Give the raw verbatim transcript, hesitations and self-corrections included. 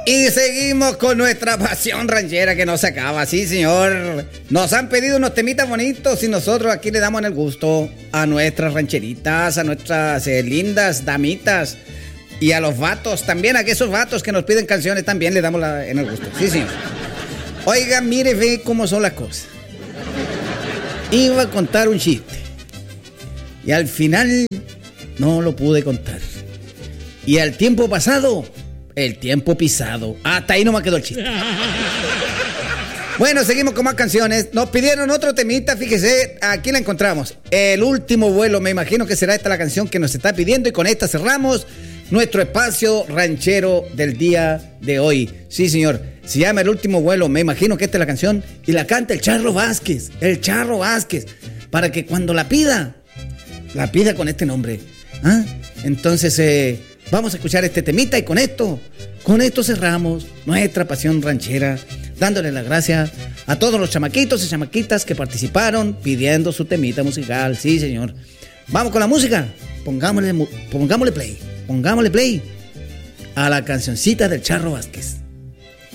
Y seguimos con nuestra pasión ranchera que no se acaba, sí señor. Nos han pedido unos temitas bonitos y nosotros aquí le damos en el gusto a nuestras rancheritas, a nuestras eh, lindas damitas y a los vatos también, a esos vatos que nos piden canciones también le damos la, en el gusto, sí señor. Oiga, mire, ve cómo son las cosas. Iba a contar un chiste y al final no lo pude contar. Y al tiempo pasado, el tiempo pisado. Hasta ahí no me quedó el chiste. Bueno, seguimos con más canciones. Nos pidieron otro temita, fíjese, aquí la encontramos. El último vuelo, me imagino que será esta la canción que nos está pidiendo. Y con esta cerramos nuestro espacio ranchero del día de hoy. Sí, señor, se llama El último vuelo, me imagino que esta es la canción. Y la canta el Charro Vázquez, el Charro Vázquez. Para que cuando la pida, la pida con este nombre. ¿Ah? Entonces, eh... vamos a escuchar este temita y con esto, con esto cerramos nuestra pasión ranchera, dándole las gracias a todos los chamaquitos y chamaquitas que participaron pidiendo su temita musical. Sí, señor. Vamos con la música. Pongámosle, pongámosle play, pongámosle play a la cancioncita del Charro Vázquez.